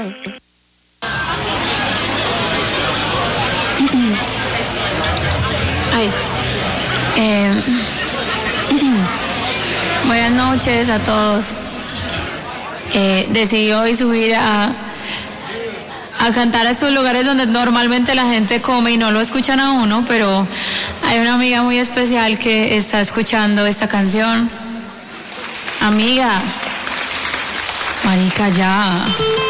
Ay. Buenas noches a todos. Decidí hoy subir a cantar a estos lugares donde normalmente la gente come y no lo escuchan a uno, pero hay una amiga muy especial que está escuchando esta canción. Amiga, marica, ya.